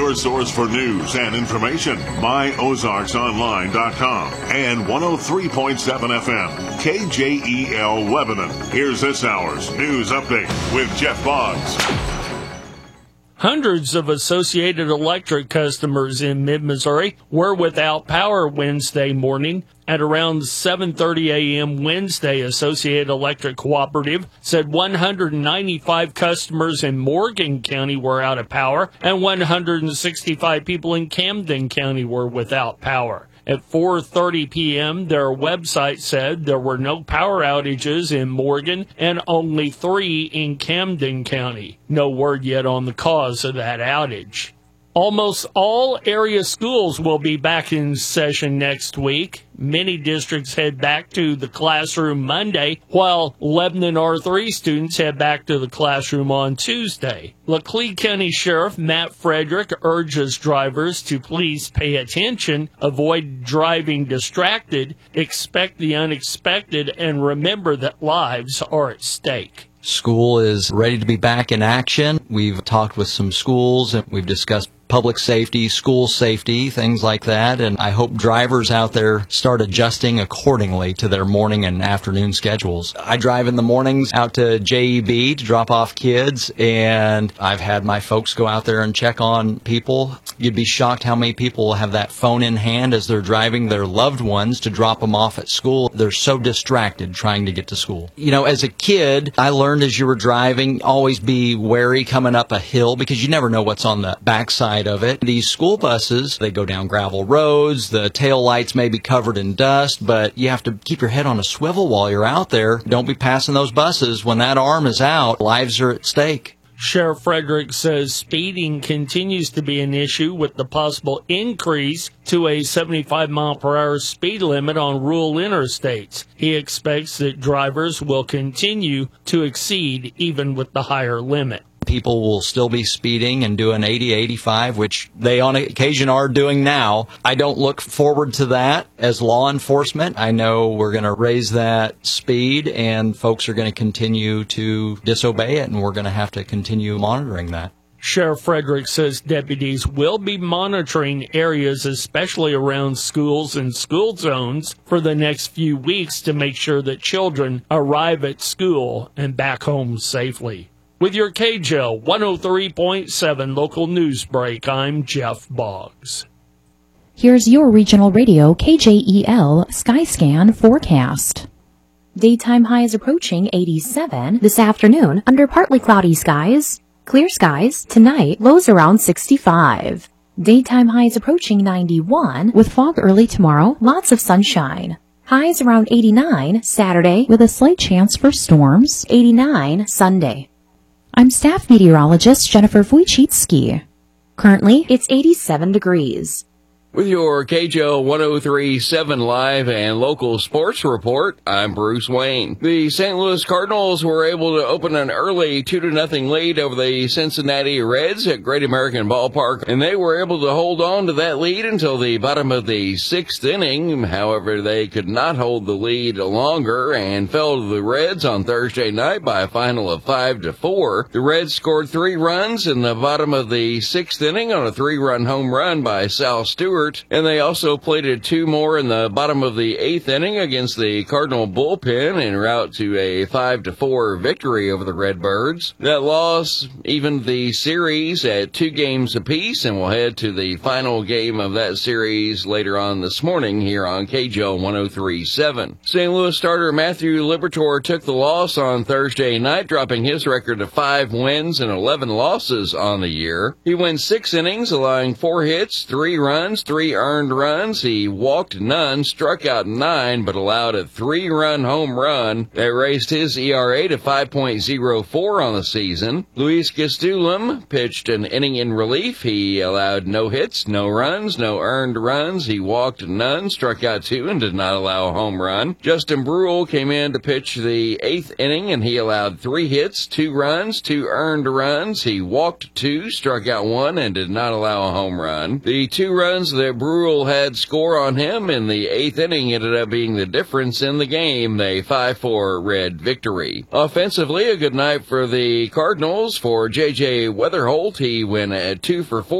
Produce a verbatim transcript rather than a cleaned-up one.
your source for news and information. my ozarks online dot com and one oh three point seven F M, K J E L Lebanon. Here's this hour's news update with Jeff Boggs. Hundreds of Associated Electric customers in mid-Missouri were without power Wednesday morning. At around seven thirty a.m. Wednesday, Associated Electric Cooperative said one hundred ninety-five customers in Morgan County were out of power and one hundred sixty-five people in Camden County were without power. At four thirty p.m., their website said there were no power outages in Morgan and only three in Camden County. No word yet on the cause of that outage. Almost all area schools will be back in session next week. Many districts head back to the classroom Monday, while Lebanon R three students head back to the classroom on Tuesday. Laclede County Sheriff Matt Frederick urges drivers to please pay attention, avoid driving distracted, expect the unexpected, and remember that lives are at stake. School is ready to be back in action. We've talked with some schools and we've discussed public safety, school safety, things like that. And I hope drivers out there start adjusting accordingly to their morning and afternoon schedules. I drive in the mornings out to J E B to drop off kids, and I've had my folks go out there and check on people. You'd be shocked how many people have that phone in hand as they're driving their loved ones to drop them off at school. They're so distracted trying to get to school. You know, as a kid, I learned as you were driving, always be wary coming up a hill because you never know what's on the backside of it. These school buses, they go down gravel roads, the tail lights may be covered in dust, but you have to keep your head on a swivel while you're out there. Don't be passing those buses. When that arm is out, lives are at stake. Sheriff Frederick says speeding continues to be an issue with the possible increase to a seventy-five mile per hour speed limit on rural interstates. He expects that drivers will continue to exceed even with the higher limit. People will still be speeding and doing eighty, eighty-five, which they on occasion are doing now. I don't look forward to that as law enforcement. I know we're going to raise that speed and folks are going to continue to disobey it, and we're going to have to continue monitoring that. Sheriff Frederick says deputies will be monitoring areas, especially around schools and school zones, for the next few weeks to make sure that children arrive at school and back home safely. With your K J L one oh three point seven local news break, I'm Jeff Boggs. Here's your regional radio K J E L Skyscan forecast. Daytime highs approaching eighty-seven this afternoon under partly cloudy skies. Clear skies tonight, lows around sixty-five. Daytime highs approaching ninety-one with fog early tomorrow, lots of sunshine. Highs around eighty-nine Saturday with a slight chance for storms, eighty-nine Sunday. I'm staff meteorologist Jennifer Wojcicki. Currently, it's eighty-seven degrees. With your K J O one oh three point seven live and local sports report, I'm Bruce Wayne. The Saint Louis Cardinals were able to open an early two to nothing lead over the Cincinnati Reds at Great American Ballpark, and they were able to hold on to that lead until the bottom of the sixth inning. However, they could not hold the lead longer and fell to the Reds on Thursday night by a final of five to four. The Reds scored three runs in the bottom of the sixth inning on a three-run home run by Sal Stewart. And they also plated two more in the bottom of the eighth inning against the Cardinal bullpen en route to a five to four victory over the Redbirds. That loss evened the series at two games apiece, and we'll head to the final game of that series later on this morning here on K J O one oh three point seven. Saint Louis starter Matthew Liberatore took the loss on Thursday night, dropping his record to five wins and eleven losses on the year. He went six innings, allowing four hits, three runs, three earned runs. He walked none, struck out nine, but allowed a three-run home run that raised his E R A to five point oh four on the season. Luis Gastelum pitched an inning in relief. He allowed no hits, no runs, no earned runs. He walked none, struck out two, and did not allow a home run. Justin Brule came in to pitch the eighth inning, and he allowed three hits, two runs, two earned runs. He walked two, struck out one, and did not allow a home run. The two runs that Brule had score on him in the eighth inning ended up being the difference in the game, a five four Red victory. Offensively, a good night for the Cardinals. For J J Weatherholt, he went at two for four.